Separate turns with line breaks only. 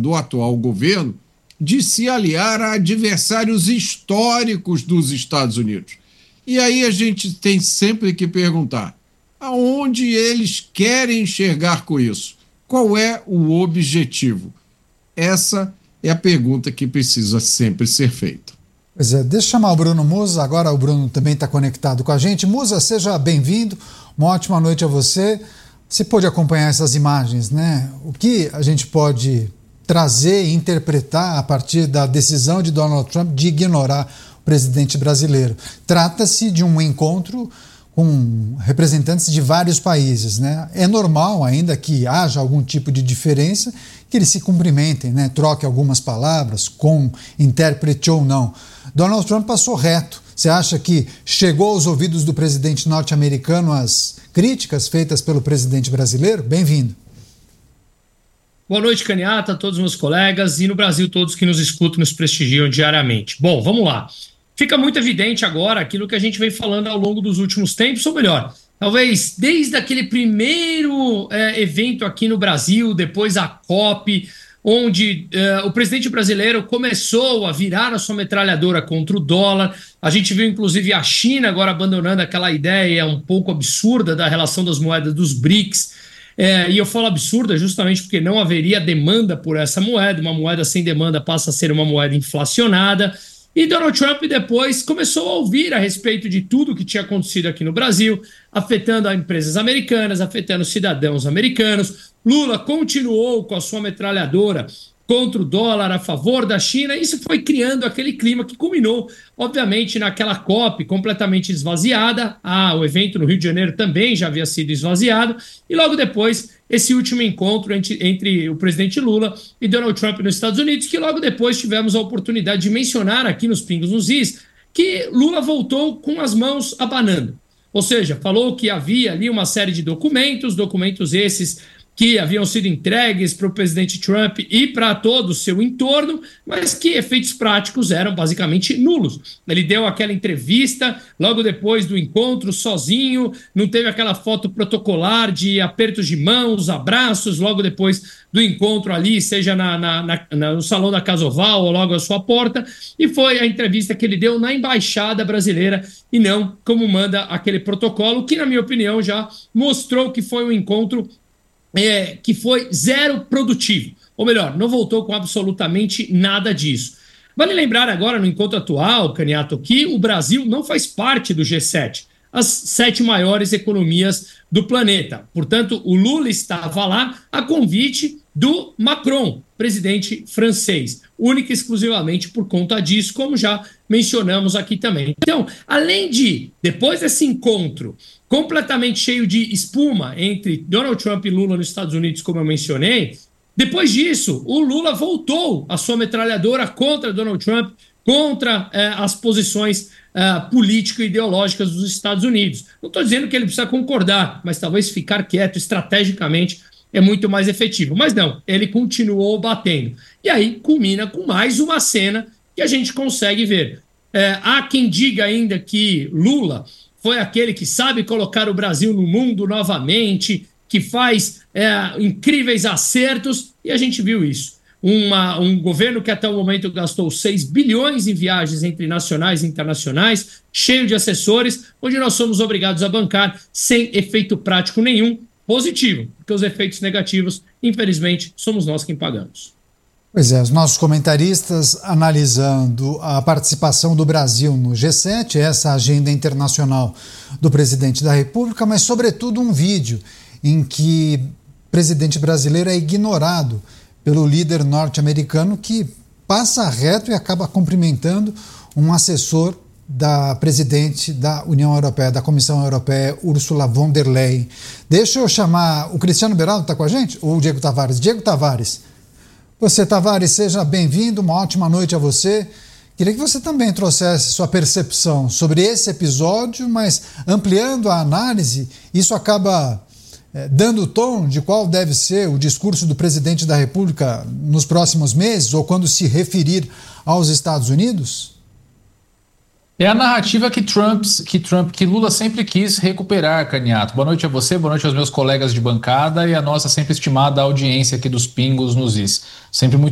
do atual governo de se aliar a adversários históricos dos Estados Unidos. E aí a gente tem sempre que perguntar, aonde eles querem enxergar com isso? Qual é o objetivo? Essa é a pergunta que precisa sempre ser feita.
Pois é, deixa eu chamar o Bruno Musa, agora o Bruno também está conectado com a gente. Musa, seja bem-vindo, uma ótima noite a você. Você pôde acompanhar essas imagens, né? O que a gente pode trazer e interpretar a partir da decisão de Donald Trump de ignorar o presidente brasileiro? Trata-se de um encontro com representantes de vários países, né? É normal, ainda que haja algum tipo de diferença, que eles se cumprimentem, né? Troquem algumas palavras, com intérprete ou não. Donald Trump passou reto. Você acha que chegou aos ouvidos do presidente norte-americano as críticas feitas pelo presidente brasileiro? Bem-vindo.
Boa noite, Canhata, todos os meus colegas e no Brasil todos que nos escutam e nos prestigiam diariamente. Bom, vamos lá. Fica muito evidente agora aquilo que a gente vem falando ao longo dos últimos tempos, ou melhor, talvez desde aquele primeiro evento aqui no Brasil, depois a COP, onde o presidente brasileiro começou a virar a sua metralhadora contra o dólar. A gente viu, inclusive, a China agora abandonando aquela ideia um pouco absurda da relação das moedas dos BRICS. E eu falo absurda justamente porque não haveria demanda por essa moeda. Uma moeda sem demanda passa a ser uma moeda inflacionada. E Donald Trump depois começou a ouvir a respeito de tudo que tinha acontecido aqui no Brasil, afetando as empresas americanas, afetando os cidadãos americanos. Lula continuou com a sua metralhadora contra o dólar, a favor da China. Isso foi criando aquele clima que culminou, obviamente, naquela COP completamente esvaziada. O evento no Rio de Janeiro também já havia sido esvaziado. E logo depois, esse último encontro entre o presidente Lula e Donald Trump nos Estados Unidos, que logo depois tivemos a oportunidade de mencionar aqui nos Pingos nos Is, que Lula voltou com as mãos abanando. Ou seja, falou que havia ali uma série de documentos esses que haviam sido entregues para o presidente Trump e para todo o seu entorno, mas que efeitos práticos eram basicamente nulos. Ele deu aquela entrevista logo depois do encontro, sozinho, não teve aquela foto protocolar de apertos de mãos, abraços, logo depois do encontro ali, seja no salão da Casa Oval ou logo à sua porta, e foi a entrevista que ele deu na Embaixada Brasileira e não como manda aquele protocolo, que, na minha opinião, já mostrou que foi um encontro que foi zero produtivo. Ou melhor, não voltou com absolutamente nada disso. Vale lembrar agora, no encontro atual, Canhato, que o Brasil não faz parte do G7, as 7 maiores economias do planeta. Portanto, o Lula estava lá a convite do Macron, presidente francês, única e exclusivamente por conta disso, como já mencionamos aqui também. Então, além de, depois desse encontro completamente cheio de espuma entre Donald Trump e Lula nos Estados Unidos, como eu mencionei, depois disso, o Lula voltou a sua metralhadora contra Donald Trump, contra as posições político-ideológicas dos Estados Unidos. Não estou dizendo que ele precisa concordar, mas talvez ficar quieto estrategicamente é muito mais efetivo. Mas não, ele continuou batendo. E aí culmina com mais uma cena que a gente consegue ver. Há quem diga ainda que Lula foi aquele que sabe colocar o Brasil no mundo novamente, que faz incríveis acertos, e a gente viu isso. Um governo que até o momento gastou 6 bilhões em viagens entre nacionais e internacionais, cheio de assessores, onde nós somos obrigados a bancar sem efeito prático nenhum positivo, porque os efeitos negativos, infelizmente, somos nós quem pagamos.
Pois é, os nossos comentaristas analisando a participação do Brasil no G7, essa agenda internacional do presidente da República, mas sobretudo um vídeo em que o presidente brasileiro é ignorado pelo líder norte-americano, que passa reto e acaba cumprimentando um assessor da presidente da União Europeia, da Comissão Europeia, Ursula von der Leyen. Deixa eu chamar o Cristiano Beraldo, está com a gente? Ou o Diego Tavares? Diego Tavares. Você, Tavares, seja bem-vindo, uma ótima noite a você. Queria que você também trouxesse sua percepção sobre esse episódio, mas ampliando a análise, isso acaba dando o tom de qual deve ser o discurso do presidente da República nos próximos meses, ou quando se referir aos Estados Unidos?
É a narrativa que Lula sempre quis recuperar, Canhato. Boa noite a você, boa noite aos meus colegas de bancada e a nossa sempre estimada audiência aqui dos Pingos nos Is. Sempre muito